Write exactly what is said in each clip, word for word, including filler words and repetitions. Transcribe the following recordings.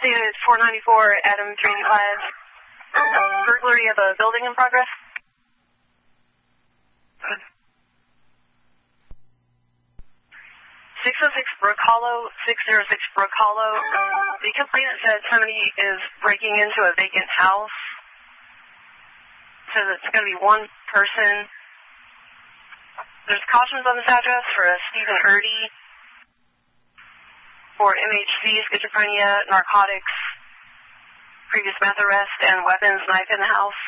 Dated four ninety-four, Adam three five. Burglary of a building in progress. six oh six Brook Hollow, six oh six Brook Hollow. The complainant said somebody is breaking into a vacant house. Says it's going to be one person. There's cautions on this address for a Stephen Erdy for M H C, schizophrenia, narcotics, previous meth arrest, and weapons, knife in the house.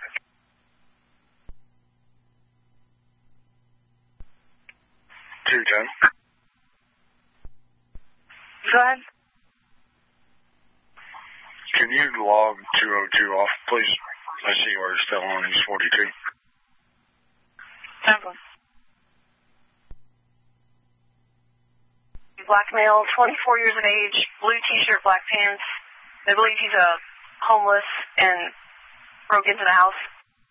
two ten. Go ahead. Can you log two oh two off, please? I see where it's still on. He's forty-two. Temple. Black male, twenty-four years of age, blue t-shirt, black pants. I believe he's a homeless and broke into the house.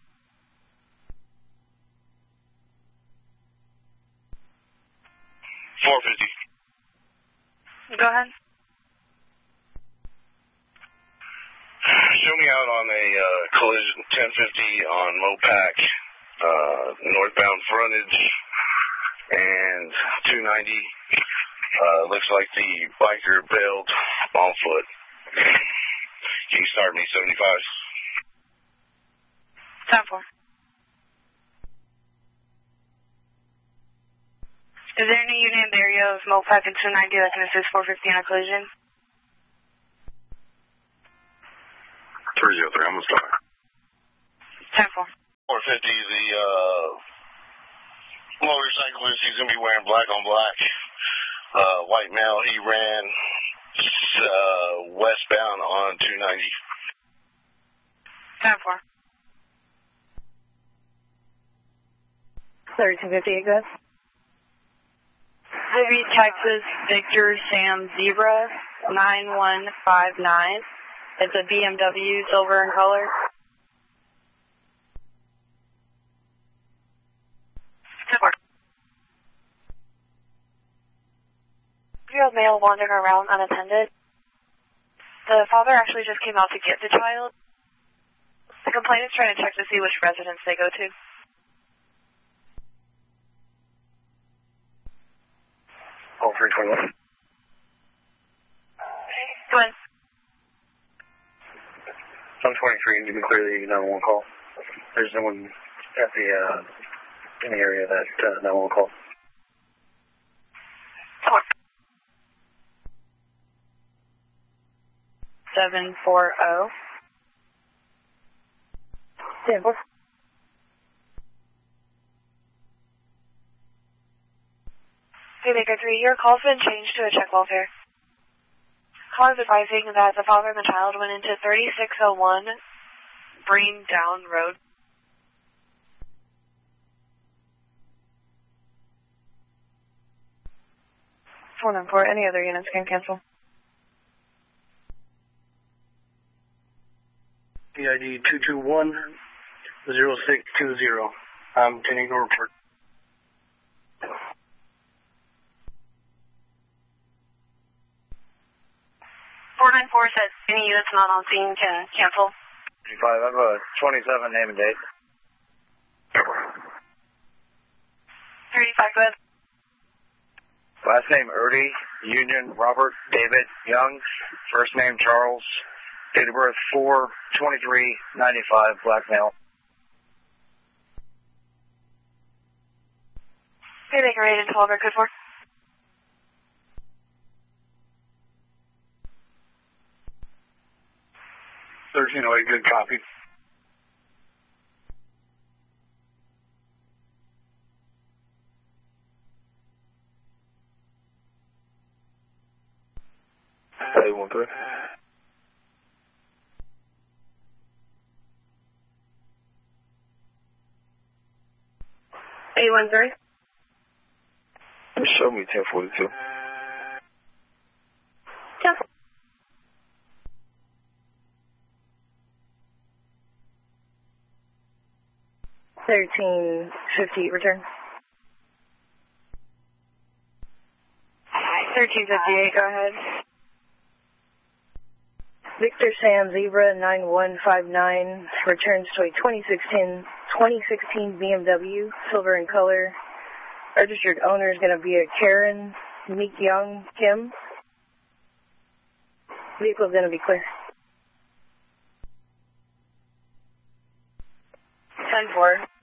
four fifty. Go ahead. Show me out on a uh, collision ten fifty on Mopac, uh, northbound frontage, and two ninety. Uh, looks like the biker bailed on foot. Can you start me seventy-five? Temple. Is there any unit in the area of Mopac and two ninety that can assist four fifty on a collision? three oh three, I'm going to start. Temple. four fifty, the uh, motorcyclist, he's going to be wearing black on black. Uh, white male, he ran uh, westbound on two ninety. Temple. thirteen fifty-eight, go ahead. Liberty, Texas, Victor, Sam, Zebra, nine one five nine. It's a B M W, silver in color. Three-year-old male wandering around unattended. The father actually just came out to get the child. The complainant's trying to check to see which residence they go to. Oh, three twenty-one. Go ahead. I'm twenty-three, you can clear the nine one one call. There's no one at the, uh, in the area that uh, nine one one call. seven four zero. Temple. Hey, Baker three, your call's been changed to a check welfare. Call is advising that the father and the child went into thirty-six oh one Breen Down Road. four nine four, any other units can cancel. D I D two two one zero six two zero. I'm getting a report. four nine four says any units not on scene can cancel. Five, I have a twenty-seven name and date. thirty-five, go ahead. Last name Erdy, Union Robert David Young. First name Charles. Date of birth four twenty-three ninety-five, black male. Hey, Baker eight and twelve, code four. thirteen oh eight, good copy. eight one three. eight one three. Show me ten forty-two. Temple. thirteen fifty, return. thirteen fifty-eight, go ahead. Victor Sam Zebra nine one five nine returns to a twenty sixteen B M W, silver in color. Registered owner is going to be a Karen Meek Young Kim. Vehicle is going to be clear. ten four.